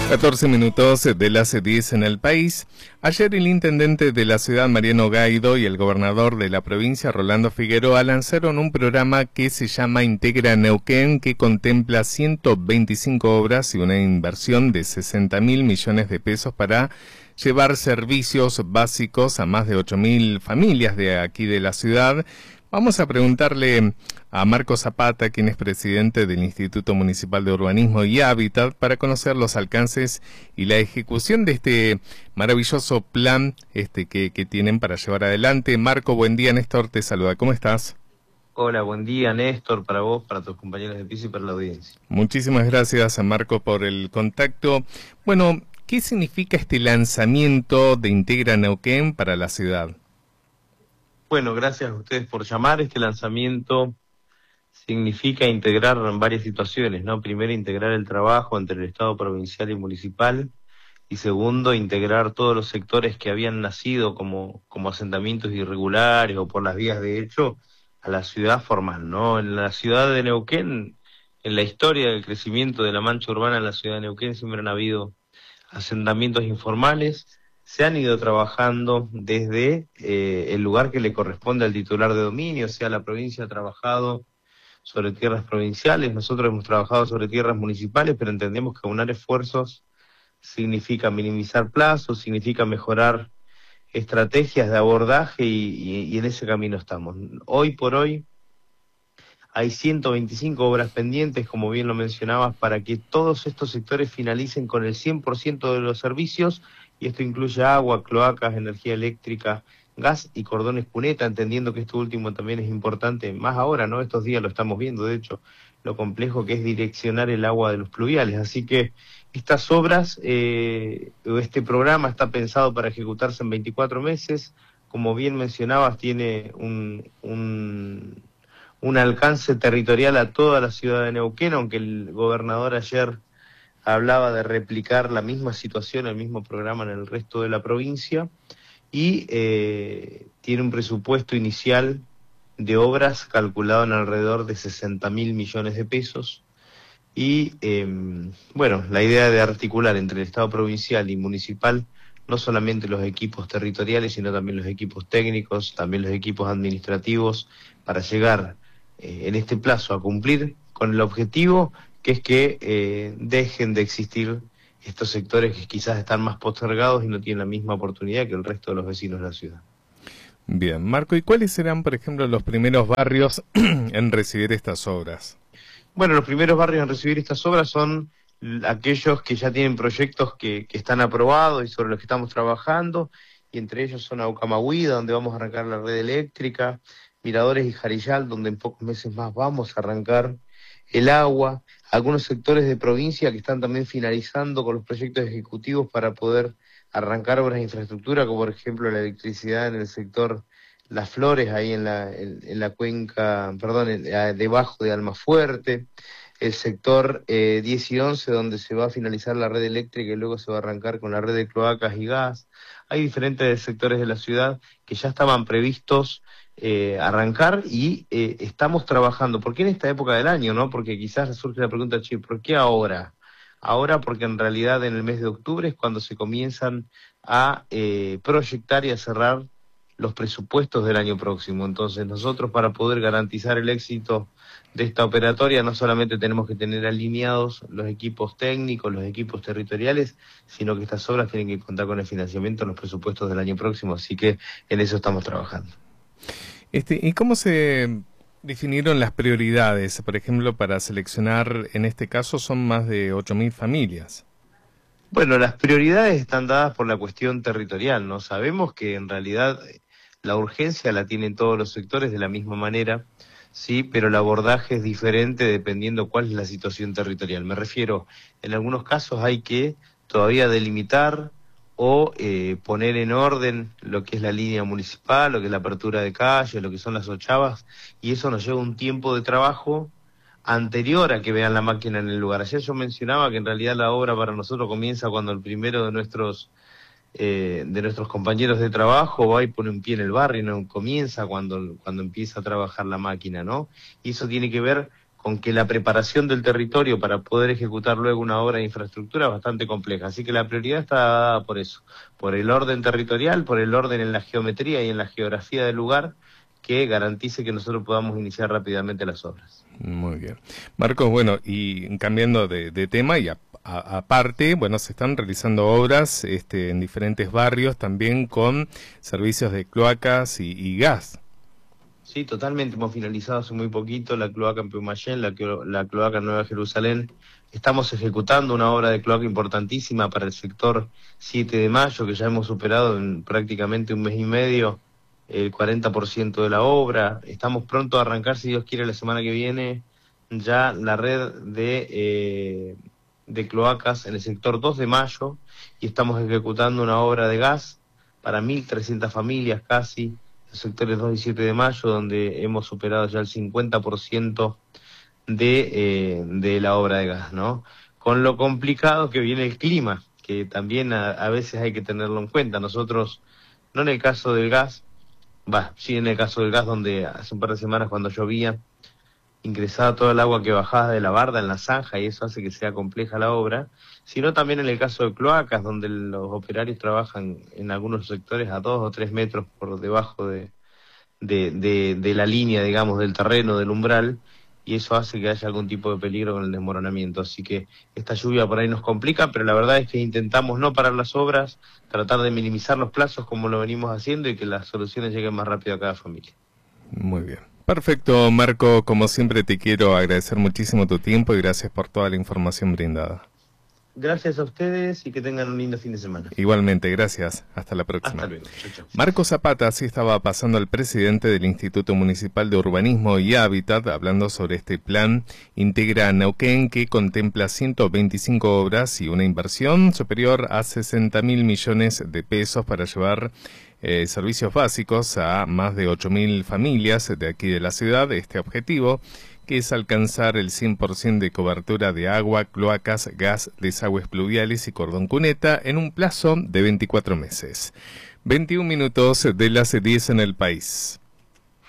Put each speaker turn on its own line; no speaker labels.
14 minutos de las 10 en el país. Ayer el intendente de la ciudad, Mariano Gaido, y el gobernador de la provincia, Rolando Figueroa, lanzaron un programa que se llama Integra Neuquén, que contempla 125 obras y una inversión de 60.000 millones de pesos para llevar servicios básicos a más de 8.000 familias de aquí de la ciudad. Vamos a preguntarle a Marco Zapata, quien es presidente del Instituto Municipal de Urbanismo y Hábitat, para conocer los alcances y la ejecución de este maravilloso plan que tienen para llevar adelante. Marco, buen día. Néstor te saluda. ¿Cómo estás?
Hola, buen día, Néstor, para vos, para tus compañeros de piso y para la audiencia.
Muchísimas gracias a Marco por el contacto. Bueno, ¿qué significa este lanzamiento de Integra Neuquén para la ciudad?
Bueno, gracias a ustedes por llamar. Este lanzamiento significa integrar varias situaciones, ¿no? Primero, integrar el trabajo entre el Estado provincial y municipal, y segundo, integrar todos los sectores que habían nacido como asentamientos irregulares o por las vías de hecho a la ciudad formal, ¿no? En la ciudad de Neuquén, en la historia del crecimiento de la mancha urbana en la ciudad de Neuquén, siempre han habido asentamientos informales. Se han ido trabajando desde el lugar que le corresponde al titular de dominio, o sea, la provincia ha trabajado sobre tierras provinciales, nosotros hemos trabajado sobre tierras municipales, pero entendemos que aunar esfuerzos significa minimizar plazos, significa mejorar estrategias de abordaje y en ese camino estamos. Hoy por hoy hay 125 obras pendientes, como bien lo mencionabas, para que todos estos sectores finalicen con el 100% de los servicios, y esto incluye agua, cloacas, energía eléctrica, gas y cordones cuneta, entendiendo que esto último también es importante, más ahora, ¿no? Estos días lo estamos viendo, de hecho, lo complejo que es direccionar el agua de los pluviales. Así que estas obras, este programa está pensado para ejecutarse en 24 meses. Como bien mencionabas, tiene un alcance territorial a toda la ciudad de Neuquén, aunque el gobernador ayer hablaba de replicar la misma situación, el mismo programa en el resto de la provincia, y tiene un presupuesto inicial de obras calculado en alrededor de 60.000 millones de pesos, y bueno, la idea de articular entre el Estado provincial y municipal no solamente los equipos territoriales, sino también los equipos técnicos, también los equipos administrativos, para llegar en este plazo a cumplir con el objetivo, que es que dejen de existir estos sectores que quizás están más postergados y no tienen la misma oportunidad que el resto de los vecinos de la ciudad.
Bien, Marco, ¿y cuáles serán, por ejemplo, los primeros barrios en recibir estas obras?
Bueno, los primeros barrios en recibir estas obras son aquellos que ya tienen proyectos que están aprobados y sobre los que estamos trabajando, y entre ellos son Aucamahuida, donde vamos a arrancar la red eléctrica, Miradores y Jarillal, donde en pocos meses más vamos a arrancar el agua, algunos sectores de provincia que están también finalizando con los proyectos ejecutivos para poder arrancar obras de infraestructura, como por ejemplo la electricidad en el sector Las Flores, ahí en la cuenca, perdón, debajo de Almafuerte, el sector 10 y 11, donde se va a finalizar la red eléctrica y luego se va a arrancar con la red de cloacas y gas. Hay diferentes sectores de la ciudad que ya estaban previstos arrancar, y estamos trabajando. ¿Por qué en esta época del año, no? Porque quizás surge la pregunta, che, ¿por qué ahora? Ahora porque en realidad en el mes de octubre es cuando se comienzan a proyectar y a cerrar los presupuestos del año próximo. Entonces nosotros, para poder garantizar el éxito de esta operatoria, no solamente tenemos que tener alineados los equipos técnicos, los equipos territoriales, sino que estas obras tienen que contar con el financiamiento en los presupuestos del año próximo, así que en eso estamos trabajando.
¿Y cómo se definieron las prioridades? Por ejemplo, para seleccionar, en este caso, son más de 8.000 familias.
Bueno, las prioridades están dadas por la cuestión territorial, ¿no? Sabemos que en realidad la urgencia la tienen todos los sectores de la misma manera, sí, pero el abordaje es diferente dependiendo cuál es la situación territorial. Me refiero, en algunos casos hay que todavía delimitar o poner en orden lo que es la línea municipal, lo que es la apertura de calles, lo que son las ochavas, y eso nos lleva un tiempo de trabajo anterior a que vean la máquina en el lugar. Ayer yo mencionaba que en realidad la obra para nosotros comienza cuando el primero de nuestros compañeros de trabajo va y pone un pie en el barrio, no comienza cuando empieza a trabajar la máquina, ¿no? Y eso tiene que ver con que la preparación del territorio para poder ejecutar luego una obra de infraestructura es bastante compleja. Así que la prioridad está dada por eso, por el orden territorial, por el orden en la geometría y en la geografía del lugar, que garantice que nosotros podamos iniciar rápidamente las obras.
Muy bien. Marcos, bueno, y cambiando de tema y aparte, bueno, se están realizando obras en diferentes barrios también con servicios de cloacas y gas.
Sí, totalmente. Hemos finalizado hace muy poquito la cloaca en Peumayén, la cloaca en Nueva Jerusalén. Estamos ejecutando una obra de cloaca importantísima para el sector 7 de Mayo, que ya hemos superado en prácticamente un mes y medio el 40% de la obra. Estamos pronto a arrancar, si Dios quiere, la semana que viene, ya la red de cloacas en el sector 2 de Mayo, y estamos ejecutando una obra de gas para 1.300 familias casi, los sectores 2 y 7 de Mayo, donde hemos superado ya el 50% de la obra de gas, ¿no? Con lo complicado que viene el clima, que también a veces hay que tenerlo en cuenta. Nosotros, no en el caso del gas, sí en el caso del gas, donde hace un par de semanas cuando llovía, ingresaba todo el agua que bajaba de la barda en la zanja y eso hace que sea compleja la obra, sino también en el caso de cloacas, donde los operarios trabajan en algunos sectores a 2 o 3 metros por debajo de la línea, digamos, del terreno, del umbral, y eso hace que haya algún tipo de peligro con el desmoronamiento. Así que esta lluvia por ahí nos complica, pero la verdad es que intentamos no parar las obras, tratar de minimizar los plazos como lo venimos haciendo y que las soluciones lleguen más rápido a cada familia.
Muy bien. Perfecto, Marco. Como siempre te quiero agradecer muchísimo tu tiempo y gracias por toda la información brindada.
Gracias a ustedes y que tengan un lindo fin de semana.
Igualmente, gracias. Hasta la próxima.
Hasta luego. Chau, chau.
Marco Zapata, así estaba pasando el presidente del Instituto Municipal de Urbanismo y Hábitat, hablando sobre este plan Integra Neuquén, que contempla 125 obras y una inversión superior a 60.000 millones de pesos para llevar servicios básicos a más de 8.000 familias de aquí de la ciudad. Este objetivo, que es alcanzar el 100% de cobertura de agua, cloacas, gas, desagües pluviales y cordón cuneta en un plazo de 24 meses. 21 minutos de las 10 en el país.